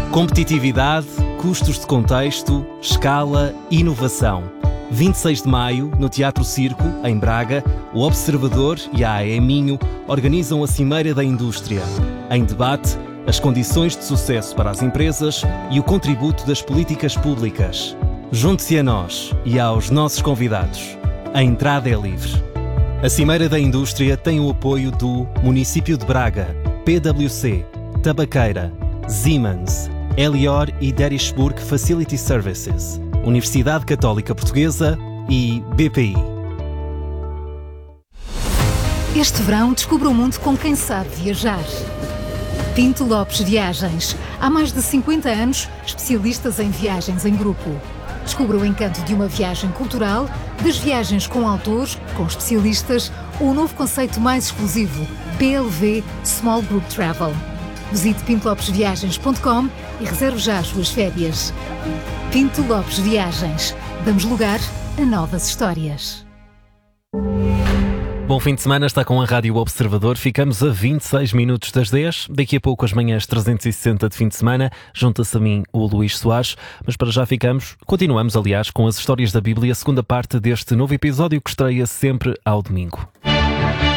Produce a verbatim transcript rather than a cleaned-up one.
Competitividade, custos de contexto, escala, inovação. vinte e seis de maio, no Teatro Circo, em Braga, o Observador e a A E Minho organizam a Cimeira da Indústria. Em debate, as condições de sucesso para as empresas e o contributo das políticas públicas. Junte-se a nós e aos nossos convidados. A entrada é livre. A Cimeira da Indústria tem o apoio do Município de Braga, P W C, Tabaqueira, Siemens, Elior e Derisburg Facility Services, Universidade Católica Portuguesa e B P I. Este verão descubra o mundo com quem sabe viajar. Pinto Lopes Viagens. Há mais de cinquenta anos, especialistas em viagens em grupo. Descubra o encanto de uma viagem cultural, das viagens com autores, com especialistas, ou o novo conceito mais exclusivo, P L V Small Group Travel. Visite pinto lopes viagens ponto com e reserve já as suas férias. Pinto Lopes Viagens. Damos lugar a novas histórias. Bom fim de semana, está com a Rádio Observador. Ficamos a vinte e seis minutos das dez. Daqui a pouco as manhãs trezentos e sessenta de fim de semana. Junta-se a mim o Luís Soares. Mas para já ficamos, continuamos aliás com as histórias da Bíblia, segunda parte deste novo episódio que estreia sempre ao domingo.